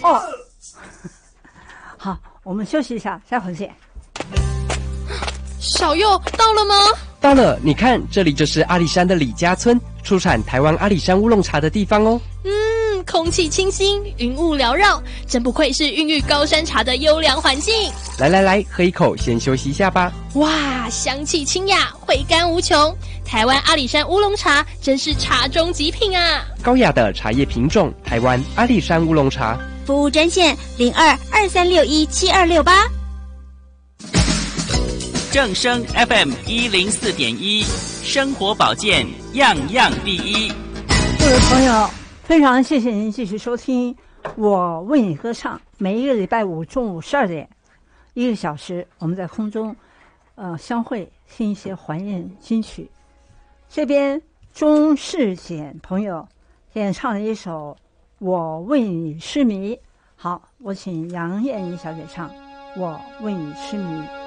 哦，好，我们休息一下，待会儿见。 小佑到了吗？ 到了，你看，这里就是阿里山的李家村，出产台湾阿里山乌龙茶的地方哦。 空气清新，云雾缭绕，真不愧是孕育高山茶的优良环境。 来，喝一口，先休息一下吧。 哇，香气清雅，回甘无穷。台湾阿里山乌龙茶真是茶中极品啊！ 高雅的茶叶品种，台湾阿里山乌龙茶。 服务专线0223617268。 正声 FM 104.1，生活保健样样第一。 各位朋友，非常谢谢您继续收听我为你歌唱，每一个礼拜五中午12点，1个小时，我们在空中相会，听一些怀念金曲。这边钟世简朋友演唱了一首《我为你痴迷》。好，我请杨燕妮小姐唱《我为你痴迷》。